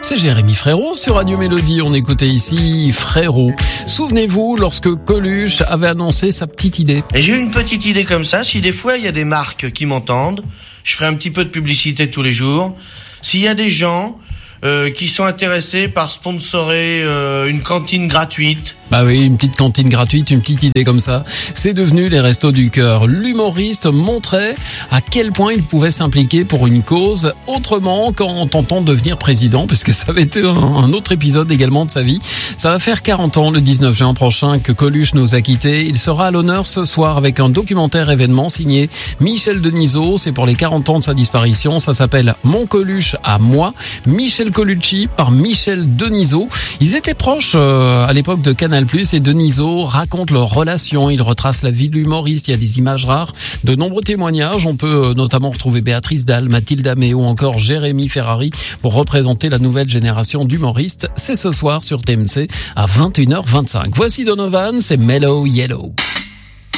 C'est Jérémy Frérot sur Radio Mélodie. On écoutait ici Frérot. Souvenez-vous lorsque Coluche avait annoncé sa petite idée. Et j'ai eu une petite idée comme ça. Si des fois il y a des marques qui m'entendent, je ferai un petit peu de publicité tous les jours. S'il y a des gens qui sont intéressés par sponsorer une cantine gratuite. Bah oui, une petite cantine gratuite, une petite idée comme ça. C'est devenu les Restos du Cœur. L'humoriste montrait à quel point il pouvait s'impliquer pour une cause autrement qu'en tentant de devenir président, parce que ça avait été un autre épisode également de sa vie. Ça va faire 40 ans le 19 juin prochain que Coluche nous a quittés. Il sera à l'honneur ce soir avec un documentaire événement signé Michel Denisot. C'est pour les 40 ans de sa disparition. Ça s'appelle Mon Coluche à moi. Michel Colucci par Michel Denisot. Ils étaient proches à l'époque de Canal+, et Denisot raconte leur relation. Il retrace la vie de l'humoriste. Il y a des images rares, de nombreux témoignages. On peut notamment retrouver Béatrice Dalle, Mathilde Amé ou encore Jérémy Ferrari pour représenter la nouvelle génération d'humoristes. C'est ce soir sur TMC à 21h25. Voici Donovan, c'est Mellow Yellow.